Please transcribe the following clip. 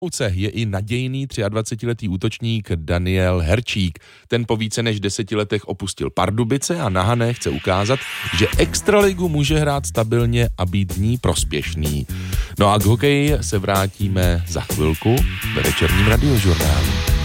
Je i nadějný 23letý útočník Daniel Herčík. Ten po více než 10 letech opustil Pardubice a na Hané chce ukázat, že extraligu může hrát stabilně a být v ní prospěšný. No a k hokeji se vrátíme za chvilku ve večerním radiožurnálu.